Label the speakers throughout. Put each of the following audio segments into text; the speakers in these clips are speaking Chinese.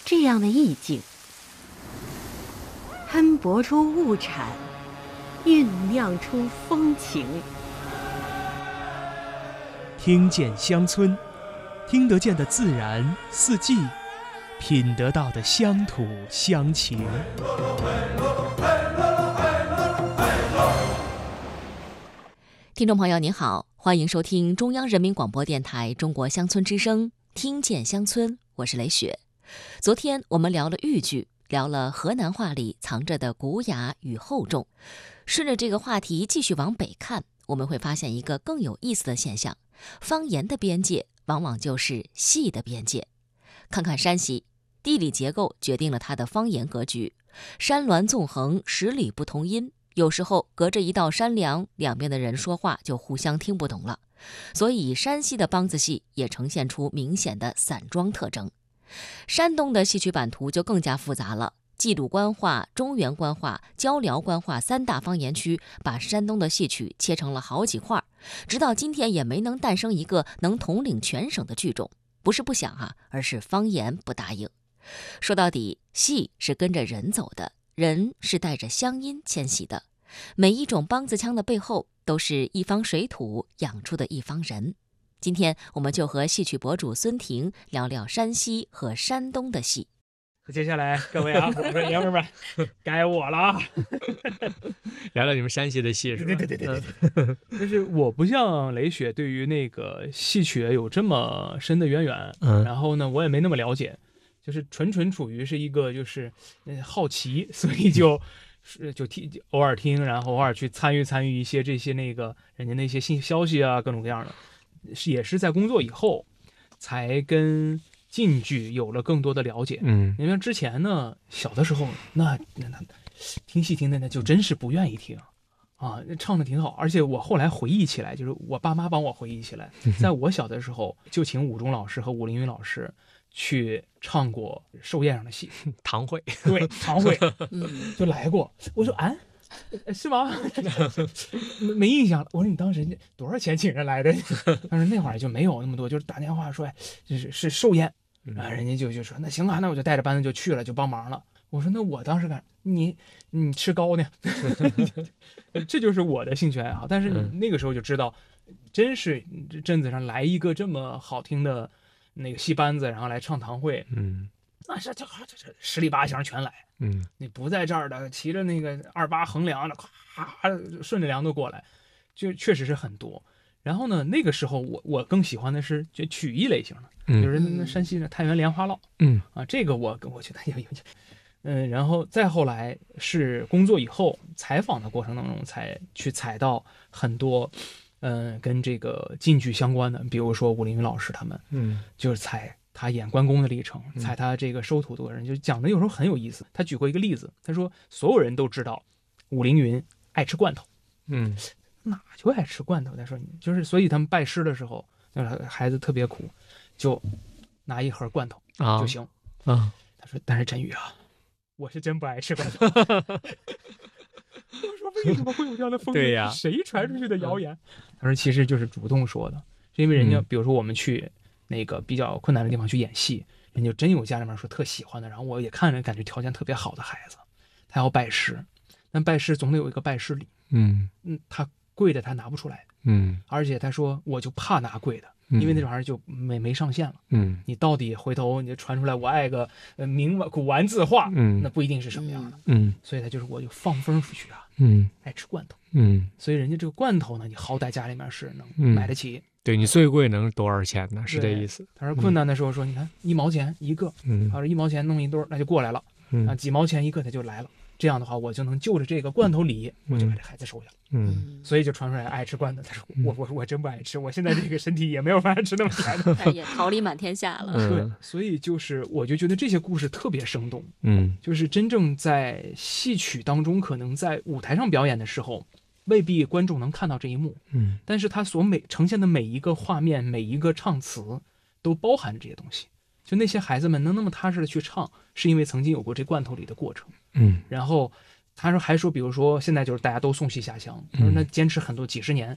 Speaker 1: 这样的意境，摊薄出物产，酝酿出风情。
Speaker 2: 听见乡村，听得见的自然四季，品得到的乡土乡情。
Speaker 3: 听众朋友您好，欢迎收听中央人民广播电台中国乡村之声，听见乡村，我是雷雪。昨天我们聊了豫剧，聊了河南话里藏着的古雅与厚重。顺着这个话题继续往北看，我们会发现一个更有意思的现象，方言的边界往往就是戏的边界。看看山西，地理结构决定了它的方言格局，山峦纵横，十里不同音，有时候隔着一道山梁，两边的人说话就互相听不懂了。所以山西的梆子戏也呈现出明显的散装特征。山东的戏曲版图就更加复杂了，冀鲁官话、中原官话、交辽官话三大方言区把山东的戏曲切成了好几块，直到今天也没能诞生一个能统领全省的剧种。不是不想而是方言不答应。说到底，戏是跟着人走的，人是带着乡音迁徙的。每一种梆子腔的背后，都是一方水土养出的一方人。今天我们就和戏曲博主孙婷聊聊山西和山东的戏。
Speaker 2: 接下来各位我说爷们儿们，该我了啊！
Speaker 4: 聊聊你们山西的戏是吧？
Speaker 2: 对。就是我不像雷雪对于那个戏曲有这么深的渊源，然后呢，我也没那么了解，就是纯处于是一个就是好奇，所以就偶尔听，然后偶尔去参与一些这些那个人家那些新消息啊，各种各样的，也是在工作以后才跟晋剧有了更多的了解。因为之前呢，小的时候那听戏听的那就真是不愿意听啊，唱的挺好，而且我后来回忆起来，就是我爸妈帮我回忆起来，在我小的时候就请武中老师和武凌云老师去唱过寿宴上的戏，
Speaker 4: 堂会，
Speaker 2: 对，堂会，就来过。我说是吗？没印象了。我说你当时多少钱请人来的？但是那会儿就没有那么多，就是打电话说，是寿宴啊，人家就说那行啊，那我就带着班子就去了，就帮忙了。我说那我当时你吃糕呢？这就是我的兴趣爱好。但是你那个时候就知道，真是镇子上来一个这么好听的那个戏班子，然后来唱堂会，那是这十里八乡全来，你不在这儿的，骑着那个28横梁的，咵顺着梁都过来，就确实是很多。然后呢，那个时候我更喜欢的是就曲艺类型的，就是那山西的太原莲花落，这个我觉得有，然后再后来是工作以后采访的过程当中才去采到很多跟这个晋剧相关的，比如说武凌云老师他们，就是采他演关公的历程，采他这个收徒的人，就讲的有时候很有意思。他举过一个例子，他说所有人都知道武凌云爱吃罐头，哪就爱吃罐头？他说就是所以他们拜师的时候，孩子特别苦，就拿一盒罐头就行。他说但是振宇啊，我是真不爱吃罐头。我说为什么会有这样的风
Speaker 4: 对呀，
Speaker 2: 谁传出去的谣言？他说其实就是主动说的，是因为人家比如说我们去那个比较困难的地方去演戏，人家真有家里面说特喜欢的，然后我也看着感觉条件特别好的孩子，他要拜师，但拜师总得有一个拜师礼，他贵的他拿不出来，而且他说我就怕拿贵的，因为那玩意儿就没上限了，你到底回头你传出来我爱个古玩字画，那不一定是什么样的，所以他就是我就放风出去啊，爱吃罐头，所以人家这个罐头呢，你好歹家里面是能买得起，
Speaker 4: 对，你最贵能多少钱呢？是这意思。
Speaker 2: 他说困难的时候说，你看1毛钱一个，他说1毛钱弄一堆那就过来了，几毛钱一个他就来了。这样的话，我就能就着这个罐头里，我就把这孩子收下了。所以就传出来爱吃罐头。他说我真不爱吃，我现在这个身体也没有办法吃那么甜的，
Speaker 3: 他也桃李满天下了。
Speaker 2: 对，所以就是我就觉得这些故事特别生动。就是真正在戏曲当中，可能在舞台上表演的时候，未必观众能看到这一幕。但是他所呈现的每一个画面，每一个唱词，都包含着这些东西。就那些孩子们能那么踏实的去唱，是因为曾经有过这罐头里的过程。然后他说还说，比如说现在就是大家都送戏下乡，他说那坚持很多几十年，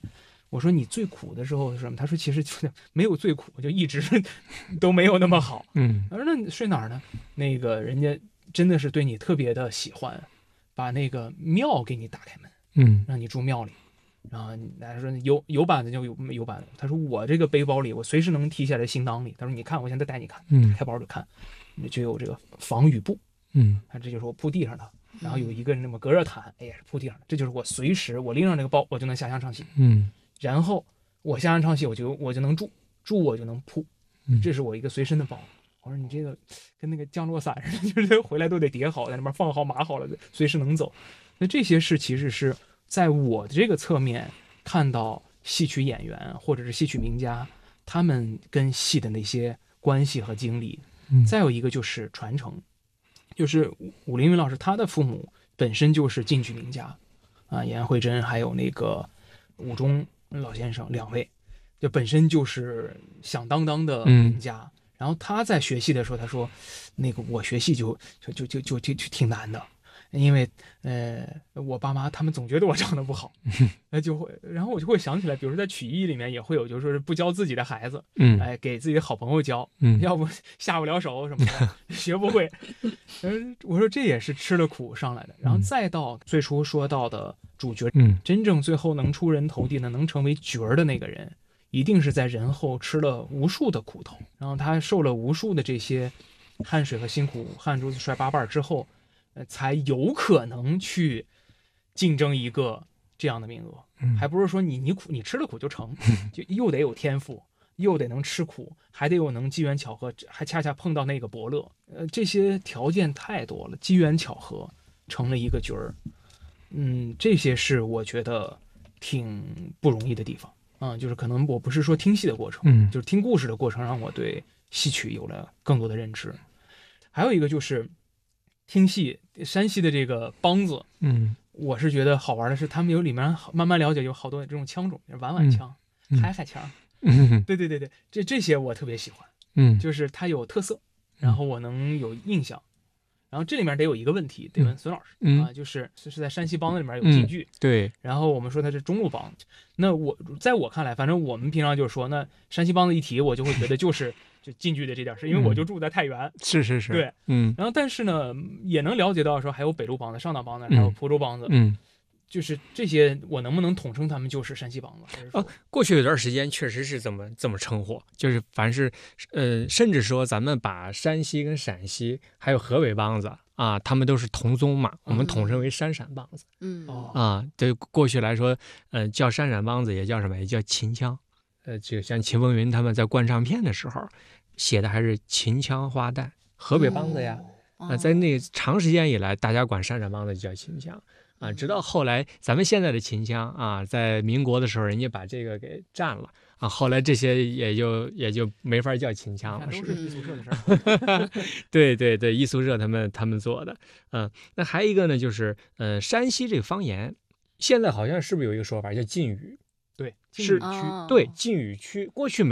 Speaker 2: 我说你最苦的时候是什么？他说其实就没有最苦，就一直都没有那么好。他说那你睡哪儿呢？那个人家真的是对你特别的喜欢，把那个庙给你打开门，让你住庙里。然后他说有板子就有板子。他说我这个背包里我随时能提下来行囊里。他说你看我现在带你看，开包就看，就有这个防雨布，这就是我铺地上的。然后有一个那么隔热毯，也是铺地上的，这就是我随时我拎上这个包我就能下乡唱戏。然后我下乡唱戏我就能住我就能铺，这是我一个随身的包。我说你这个跟那个降落伞似的，就是回来都得叠好，在那边放好码好了，随时能走。那这些是其实是在我的这个侧面看到戏曲演员或者是戏曲名家他们跟戏的那些关系和经历。再有一个就是传承，就是武凌云老师他的父母本身就是晋剧名家严慧珍还有那个武忠老先生两位，就本身就是响当当的名家。然后他在学戏的时候他说，那个我学戏就挺难的，因为我爸妈他们总觉得我长得不好，然后我就会想起来，比如说在曲艺里面也会有，就是说不教自己的孩子，给自己的好朋友教，要不下不了手什么的，学不会。我说这也是吃了苦上来的。然后再到最初说到的主角，真正最后能出人头地的，能成为角儿的那个人，一定是在人后吃了无数的苦头，然后他受了无数的这些汗水和辛苦，汗珠子摔八瓣之后。才有可能去竞争一个这样的名额，还不是说你吃了苦就成，就又得有天赋，又得能吃苦，还得有能机缘巧合，还恰恰碰到那个伯乐，这些条件太多了，机缘巧合成了一个角儿，这些是我觉得挺不容易的地方就是可能我不是说听戏的过程，就是听故事的过程让我对戏曲有了更多的认知。还有一个就是听戏，山西的这个梆子，我是觉得好玩的是，他们有里面慢慢了解，有好多这种腔种，婉婉腔、嗨嗨腔，对，这些我特别喜欢，就是它有特色，然后我能有印象。然后这里面得有一个问题，得问孙老师就是在山西梆子里面有晋剧，
Speaker 4: 对，
Speaker 2: 然后我们说它是中路梆子。那在我看来，反正我们平常就是说，那山西梆子一提，我就会觉得就晋剧的这点事，因为我就住在太原，
Speaker 4: 是，
Speaker 2: 对，然后但是呢，也能了解到说还有北路梆子、上党梆子，还有蒲州梆子，就是这些，我能不能统称他们就是山西梆子？
Speaker 4: 过去有段时间确实是这么称呼，就是凡是甚至说咱们把山西跟陕西还有河北梆子他们都是同宗嘛，我们统称为山陕梆子。对过去来说，叫山陕梆子也叫什么？也叫秦腔。就像秦风云他们在灌唱片的时候写的还是秦腔花旦，河北梆子呀。在那长时间以来，大家管山陕梆子就叫秦腔。直到后来，咱们现在的秦腔在民国的时候，人家把这个给占了后来这些也就没法叫秦腔了，
Speaker 2: 都是艺术社的事儿。
Speaker 4: 对，艺术社他们做的。那还有一个呢，就是山西这个方言，现在好像是不是有一个说法叫晋语？
Speaker 2: 对，
Speaker 4: 是对晋语区，过去